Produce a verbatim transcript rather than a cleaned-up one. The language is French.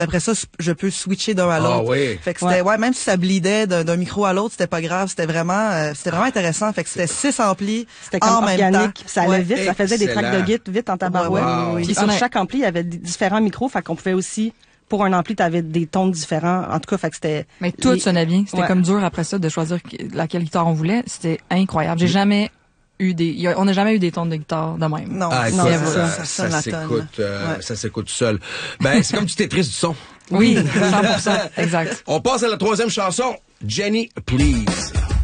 Après ça, je peux switcher d'un à l'autre. Ah oui. Fait que c'était, Ouais. ouais, même si ça bleedait d'un, d'un micro à l'autre, c'était pas grave. C'était vraiment, euh, c'était vraiment intéressant. Fait que c'était six amplis C'était comme en même temps. organique, ça allait Ouais. vite, ça faisait des Excellent. tracks de git vite en tabarouette. Wow. Puis Puis sur on a- chaque ampli, il y avait d- différents micros, fait qu'on pouvait aussi, pour un ampli, t'avais des tons différents. En tout cas, fait que c'était... Mais tout les- sonnait bien. C'était Ouais. comme dur après ça de choisir laquelle guitare on voulait. C'était incroyable. J'ai jamais eu des, y a- on n'a jamais eu des tons de guitare de même. Non, Ah, non, écoute, c'est ça, ça, ça sonne ça la tonne. s'écoute, euh, Ouais. ça s'écoute tout seul. Ben, c'est comme du Tetris du son. Oui, cent pour cent. Exact. On passe à la troisième chanson, Jenny, Please.